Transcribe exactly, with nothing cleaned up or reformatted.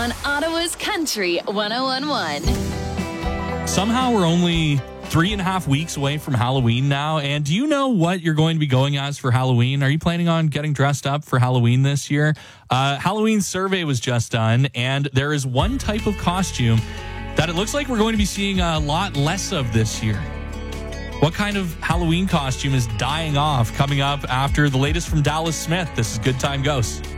on Ottawa's Country one oh one point one. Somehow we're only three and a half weeks away from Halloween now. And do you know what you're going to be going as for Halloween? Are you planning on getting dressed up for Halloween this year? Uh, Halloween survey was just done, and there is one type of costume that it looks like we're going to be seeing a lot less of this year. What kind of Halloween costume is dying off? Coming up after the latest from Dallas Smith. This is Good Time Ghosts.